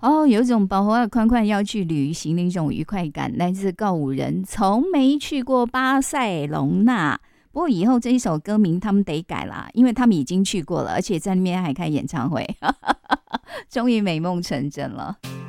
哦，有一种保活宽宽要去旅行的一种愉快感，来自告五人，从没去过巴塞隆纳。不过以后这一首歌名他们得改啦，因为他们已经去过了，而且在那边还开演唱会，终于美梦成真了。